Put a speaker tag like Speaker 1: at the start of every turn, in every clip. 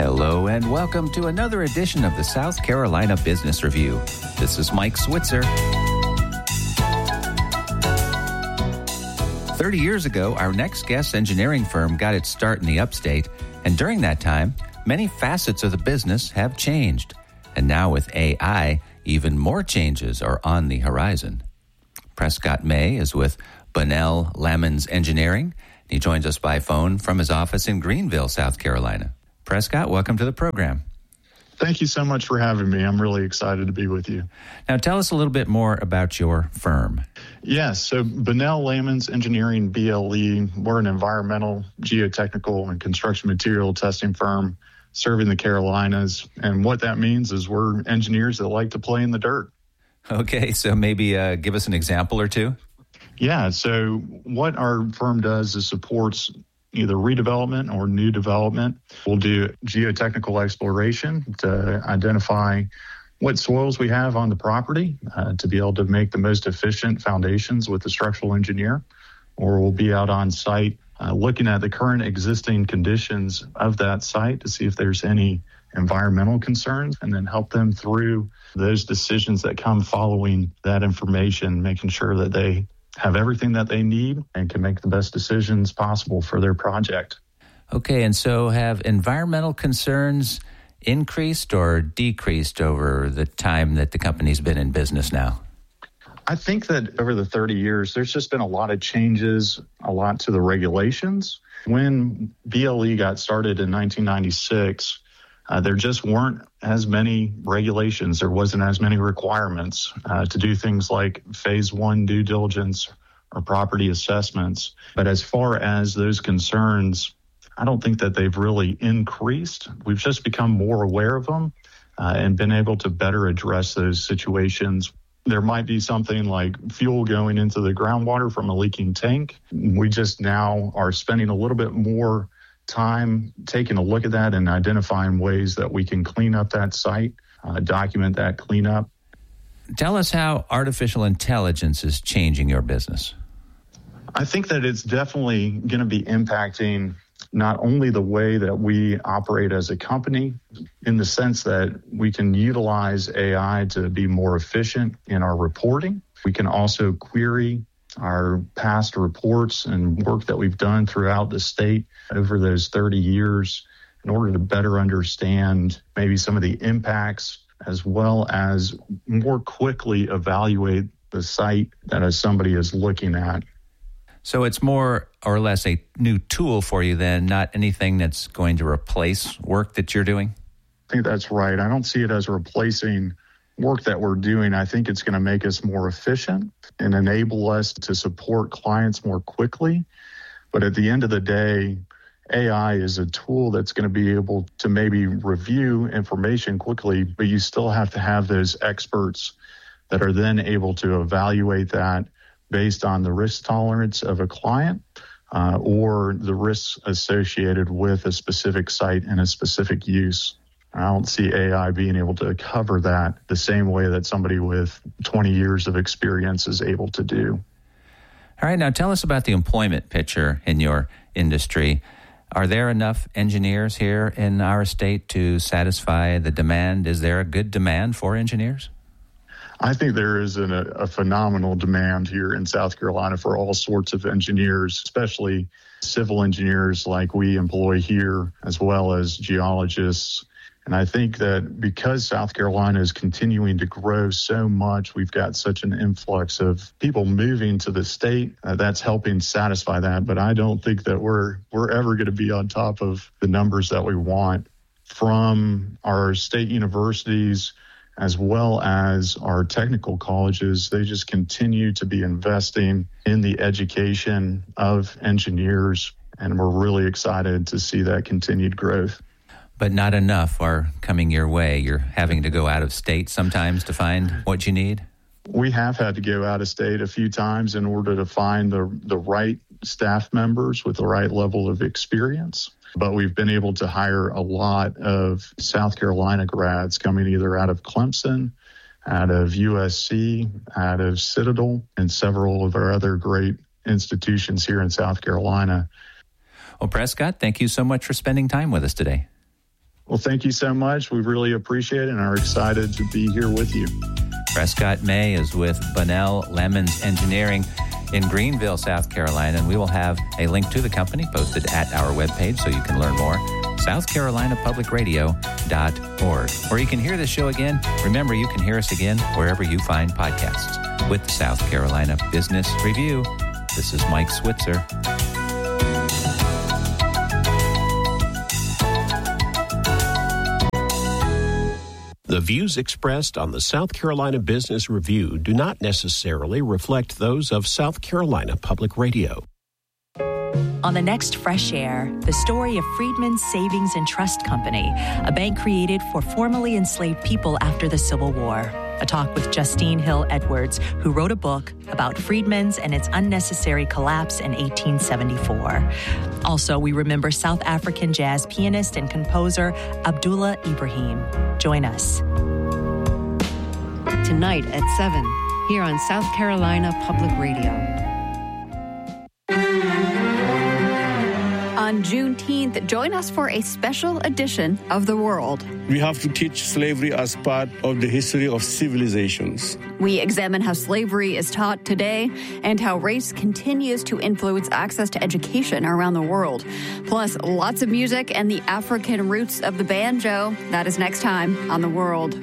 Speaker 1: Hello and welcome to another edition of the South Carolina Business Review. This is Mike Switzer. 30 years ago, our next guest engineering firm got its start in the upstate, and during that time, many facets of the business have changed. And now with AI, even more changes are on the horizon. Prescott May is with Bunnell Lamons Engineering. He joins us by phone from his office in Greenville, South Carolina. Prescott, welcome to the program.
Speaker 2: Thank you so much for having me. I'm really excited to be with you.
Speaker 1: Now, tell us a little bit more about your firm.
Speaker 2: Yes, so Bunnell Lamons Engineering, BLE, we're an environmental, geotechnical, and construction material testing firm serving the Carolinas. And what that means is we're engineers that like to play in the dirt.
Speaker 1: Okay, so maybe give us an example or two.
Speaker 2: Yeah, so what our firm does is supports either redevelopment or new development. We'll do geotechnical exploration to identify what soils we have on the property to be able to make the most efficient foundations with the structural engineer. Or we'll be out on site looking at the current existing conditions of that site to see if there's any environmental concerns, and then help them through those decisions that come following that information, making sure that they have everything that they need and can make the best decisions possible for their project.
Speaker 1: Okay, and so have environmental concerns increased or decreased over the time that the company's been in business now?
Speaker 2: I think that over the 30 years, there's just been a lot of changes, a lot to the regulations. When BLE got started in 1996, there just weren't as many regulations. There wasn't as many requirements to do things like phase one due diligence or property assessments. But as far as those concerns, I don't think that they've really increased. We've just become more aware of them and been able to better address those situations. There might be something like fuel going into the groundwater from a leaking tank. We just now are spending a little bit more time taking a look at that and identifying ways that we can clean up that site, document that cleanup.
Speaker 1: Tell us how artificial intelligence is changing your business.
Speaker 2: I think that it's definitely going to be impacting not only the way that we operate as a company, in the sense that we can utilize AI to be more efficient in our reporting. We can also query our past reports and work that we've done throughout the state over those 30 years in order to better understand maybe some of the impacts, as well as more quickly evaluate the site that somebody is looking at.
Speaker 1: So it's more or less a new tool for you then, not anything that's going to replace work that you're doing?
Speaker 2: I think that's right. I don't see it as replacing work that we're doing. I think it's going to make us more efficient and enable us to support clients more quickly. But at the end of the day, AI is a tool that's going to be able to maybe review information quickly, but you still have to have those experts that are then able to evaluate that based on the risk tolerance of a client or the risks associated with a specific site and a specific use. I don't see AI being able to cover that the same way that somebody with 20 years of experience is able to do.
Speaker 1: All right, now tell us about the employment picture in your industry. Are there enough engineers here in our state to satisfy the demand? Is there a good demand for engineers?
Speaker 2: I think there is a phenomenal demand here in South Carolina for all sorts of engineers, especially civil engineers like we employ here, as well as geologists. And I think that because South Carolina is continuing to grow so much, we've got such an influx of people moving to the state that's helping satisfy that. But I don't think that we're ever going to be on top of the numbers that we want from our state universities, as well as our technical colleges. They just continue to be investing in the education of engineers, and we're really excited to see that continued growth.
Speaker 1: But not enough are coming your way. You're having to go out of state sometimes to find what you need?
Speaker 2: We have had to go out of state a few times in order to find the right staff members with the right level of experience. But we've been able to hire a lot of South Carolina grads coming either out of Clemson, out of USC, out of Citadel, and several of our other great institutions here in South Carolina.
Speaker 1: Well, Prescott, thank you so much for spending time with us today.
Speaker 2: Well, thank you so much. We really appreciate it and are excited to be here with you.
Speaker 1: Prescott May is with Bunnell Lemons Engineering in Greenville, South Carolina, and we will have a link to the company posted at our webpage so you can learn more, southcarolinapublicradio.org. Or you can hear the show again. Remember, you can hear us again wherever you find podcasts. With the South Carolina Business Review, this is Mike Switzer.
Speaker 3: The views expressed on the South Carolina Business Review do not necessarily reflect those of South Carolina Public Radio.
Speaker 4: On the next Fresh Air, the story of Freedmen's Savings and Trust Company, a bank created for formerly enslaved people after the Civil War. A talk with Justine Hill Edwards, who wrote a book about Freedmen's and its unnecessary collapse in 1874. Also, we remember South African jazz pianist and composer Abdullah Ibrahim. Join us.
Speaker 5: Tonight at 7, here on South Carolina Public Radio. On Juneteenth, join us for a special edition of The World.
Speaker 6: We have to teach slavery as part of the history of civilizations.
Speaker 5: We examine how slavery is taught today and how race continues to influence access to education around the world. Plus, lots of music and the African roots of the banjo. That is next time on The World.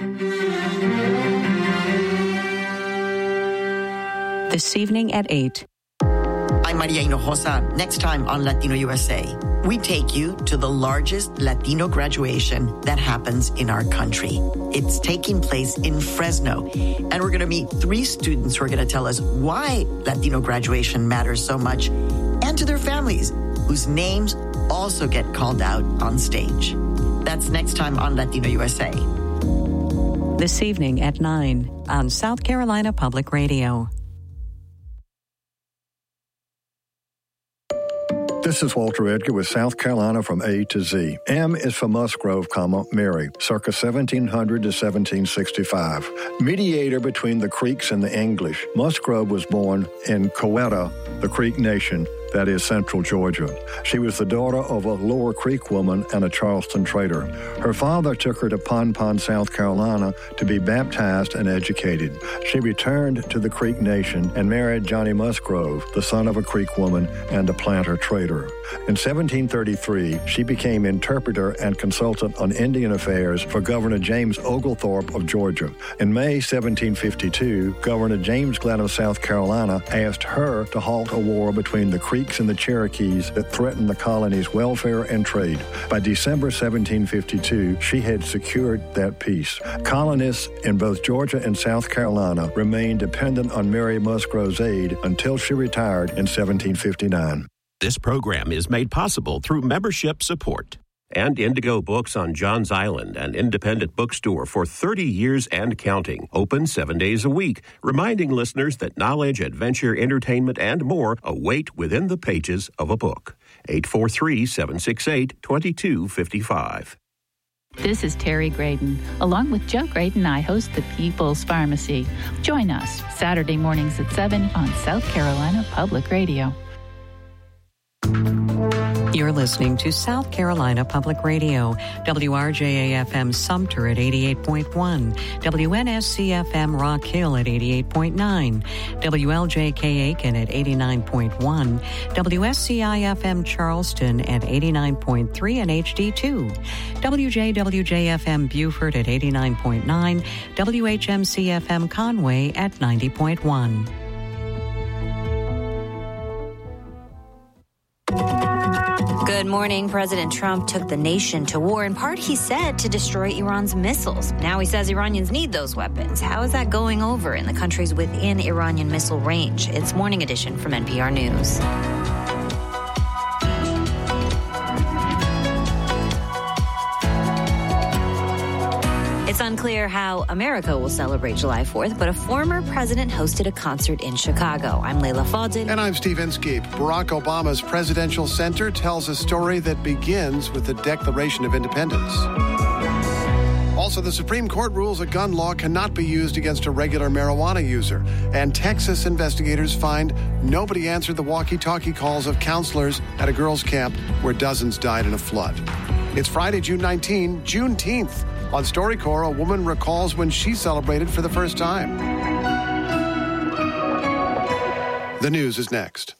Speaker 4: This evening at 8.
Speaker 7: I'm Maria Hinojosa. Next time on Latino USA, we take you to the largest Latino graduation that happens in our country. It's taking place in Fresno, and we're going to meet 3 students who are going to tell us why Latino graduation matters so much, and to their families, whose names also get called out on stage. That's next time on Latino USA.
Speaker 4: This evening at 9 on South Carolina Public Radio.
Speaker 8: This is Walter Edgar with South Carolina from A to Z. M is for Musgrove, Mary, circa 1700 to 1765. Mediator between the Creeks and the English, Musgrove was born in Coweta, the Creek Nation, that is Central Georgia. She was the daughter of a Lower Creek woman and a Charleston trader. Her father took her to Pon, South Carolina to be baptized and educated. She returned to the Creek Nation and married Johnny Musgrove, the son of a Creek woman and a planter trader. In 1733, she became interpreter and consultant on Indian affairs for Governor James Oglethorpe of Georgia. In May 1752, Governor James Glenn of South Carolina asked her to halt a war between the Creeks and the Cherokees that threatened the colony's welfare and trade. By December 1752, she had secured that peace. Colonists in both Georgia and South Carolina remained dependent on Mary Musgrove's aid until she retired in 1759.
Speaker 3: This program is made possible through membership support. And Indigo Books on Johns Island, an independent bookstore for 30 years and counting. Open 7 days a week, reminding listeners that knowledge, adventure, entertainment, and more await within the pages of a book. 843-768-2255.
Speaker 9: This is Terry Graydon. Along with Joe Graydon, I host the People's Pharmacy. Join us Saturday mornings at 7 on South Carolina Public Radio.
Speaker 4: You're listening to South Carolina Public Radio, WRJA-FM Sumter at 88.1, WNSC-FM Rock Hill at 88.9, WLJK Aiken at 89.1, WSCI-FM Charleston at 89.3 and HD2, WJWJ-FM Beaufort at 89.9, WHMC-FM Conway at 90.1.
Speaker 10: Good morning. President Trump took the nation to war, in part, he said, to destroy Iran's missiles. Now he says Iranians need those weapons. How is that going over in the countries within Iranian missile range? It's Morning Edition from NPR News. It's unclear how America will celebrate July 4th, but a former president hosted a concert in Chicago. I'm Layla Fadil.
Speaker 11: And I'm Steve Inskeep. Barack Obama's Presidential Center tells a story that begins with the Declaration of Independence. Also, the Supreme Court rules a gun law cannot be used against a regular marijuana user. And Texas investigators find nobody answered the walkie-talkie calls of counselors at a girls' camp where dozens died in a flood. It's Friday, June 19, Juneteenth. On StoryCorps, a woman recalls when she celebrated for the first time. The news is next.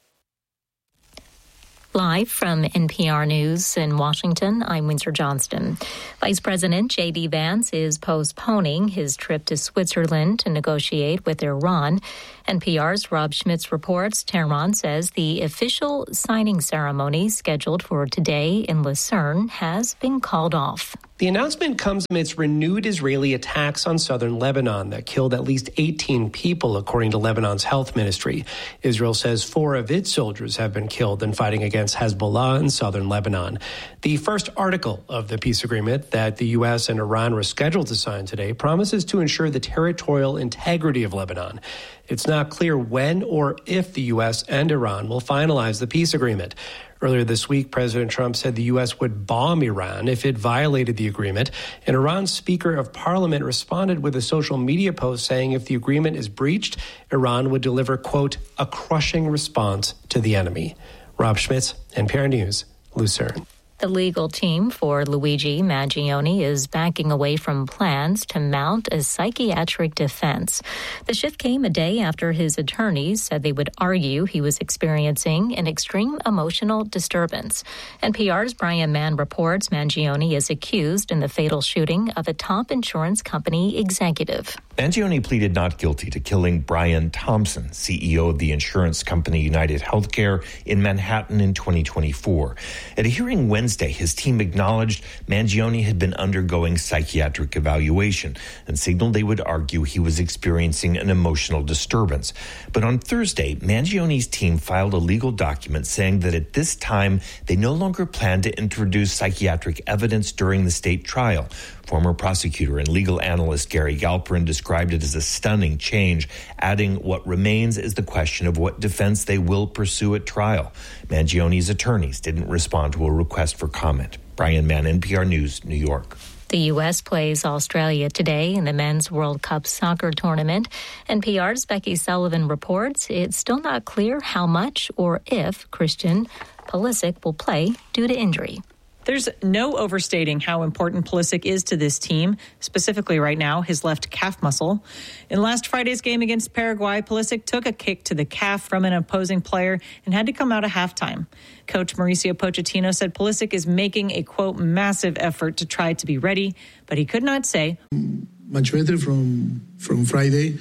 Speaker 12: Live from NPR News in Washington, I'm Windsor Johnston. Vice President J.D. Vance is postponing his trip to Switzerland to negotiate with Iran. NPR's Rob Schmitz reports Tehran says the official signing ceremony scheduled for today in Lucerne has been called off.
Speaker 13: The announcement comes amidst renewed Israeli attacks on southern Lebanon that killed at least 18 people, according to Lebanon's health ministry. Israel says 4 of its soldiers have been killed in fighting against Hezbollah in southern Lebanon. The first article of the peace agreement that the U.S. and Iran were scheduled to sign today promises to ensure the territorial integrity of Lebanon. It's not clear when or if the U.S. and Iran will finalize the peace agreement. Earlier this week, President Trump said the U.S. would bomb Iran if it violated the agreement. And Iran's Speaker of Parliament responded with a social media post saying if the agreement is breached, Iran would deliver, quote, a crushing response to the enemy. Rob Schmitz, NPR News, Lucerne.
Speaker 12: The legal team for Luigi Mangione is backing away from plans to mount a psychiatric defense. The shift came a day after his attorneys said they would argue he was experiencing an extreme emotional disturbance. NPR's Brian Mann reports Mangione is accused in the fatal shooting of a top insurance company executive.
Speaker 14: Mangione pleaded not guilty to killing Brian Thompson, CEO of the insurance company United Healthcare in Manhattan in 2024. At a hearing Wednesday, his team acknowledged Mangione had been undergoing psychiatric evaluation and signaled they would argue he was experiencing an emotional disturbance. But on Thursday, Mangione's team filed a legal document saying that at this time, they no longer plan to introduce psychiatric evidence during the state trial. Former prosecutor and legal analyst Gary Galperin described it as a stunning change, adding what remains is the question of what defense they will pursue at trial. Mangione's attorneys didn't respond to a request for comment. Brian Mann, NPR News, New York.
Speaker 12: The U.S. plays Australia today in the Men's World Cup soccer tournament. NPR's Becky Sullivan reports it's still not clear how much or if Christian Pulisic will play due to injury.
Speaker 15: There's no overstating how important Pulisic is to this team, specifically right now, his left calf muscle. In last Friday's game against Paraguay, Pulisic took a kick to the calf from an opposing player and had to come out at halftime. Coach Mauricio Pochettino said Pulisic is making a, quote, massive effort to try to be ready, but he could not say.
Speaker 16: Much better from Friday.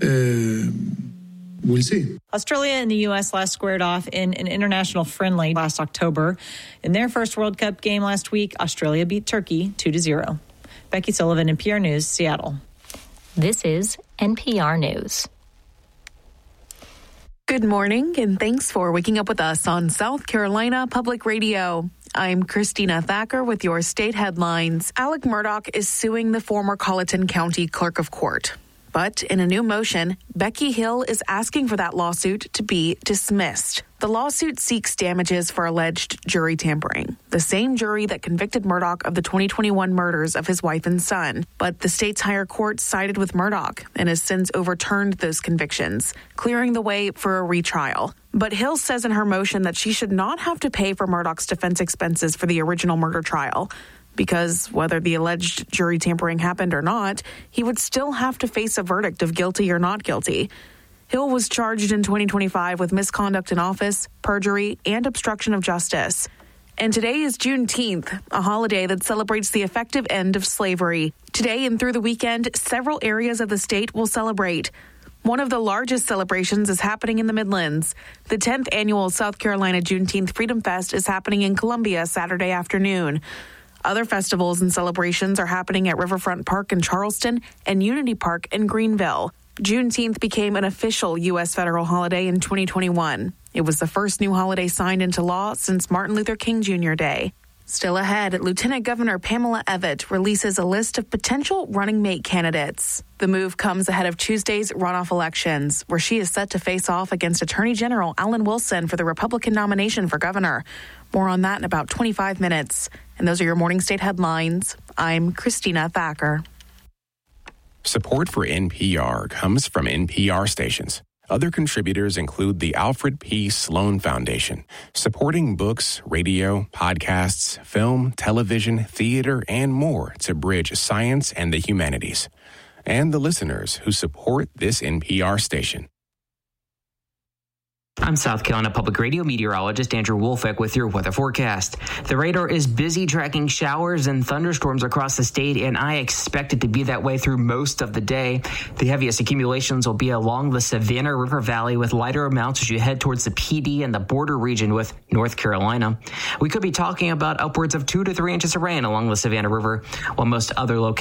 Speaker 16: We'll see.
Speaker 15: Australia and the U.S. last squared off in an international friendly last October. In their first World Cup game last week, Australia beat Turkey 2-0. Becky Sullivan, NPR News, Seattle.
Speaker 12: This is NPR News.
Speaker 17: Good morning, and thanks for waking up with us on South Carolina Public Radio. I'm Christina Thacker with your state headlines. Alec Murdaugh is suing the former Colleton County Clerk of Court. But in a new motion, Becky Hill is asking for that lawsuit to be dismissed. The lawsuit seeks damages for alleged jury tampering, the same jury that convicted Murdaugh of the 2021 murders of his wife and son. But the state's higher court sided with Murdaugh and has since overturned those convictions, clearing the way for a retrial. But Hill says in her motion that she should not have to pay for Murdaugh's defense expenses for the original murder trial, because whether the alleged jury tampering happened or not, he would still have to face a verdict of guilty or not guilty. Hill was charged in 2025 with misconduct in office, perjury, and obstruction of justice. And today is Juneteenth, a holiday that celebrates the effective end of slavery. Today and through the weekend, several areas of the state will celebrate. One of the largest celebrations is happening in the Midlands. The 10th annual South Carolina Juneteenth Freedom Fest is happening in Columbia Saturday afternoon. Other festivals and celebrations are happening at Riverfront Park in Charleston and Unity Park in Greenville. Juneteenth became an official U.S. federal holiday in 2021. It was the first new holiday signed into law since Martin Luther King Jr. Day. Still ahead, Lieutenant Governor Pamela Evette releases a list of potential running mate candidates. The move comes ahead of Tuesday's runoff elections, where she is set to face off against Attorney General Alan Wilson for the Republican nomination for governor. More on that in about 25 minutes. And those are your morning state headlines. I'm Christina Thacker.
Speaker 18: Support for NPR comes from NPR stations. Other contributors include the Alfred P. Sloan Foundation, supporting books, radio, podcasts, film, television, theater, and more to bridge science and the humanities. And the listeners who support this NPR station.
Speaker 19: I'm South Carolina Public Radio meteorologist Andrew Wolfeck with your weather forecast. The radar is busy tracking showers and thunderstorms across the state, and I expect it to be that way through most of the day. The heaviest accumulations will be along the Savannah River Valley, with lighter amounts as you head towards the PD and the border region with North Carolina. We could be talking about upwards of 2 to 3 inches of rain along the Savannah River, while most other localities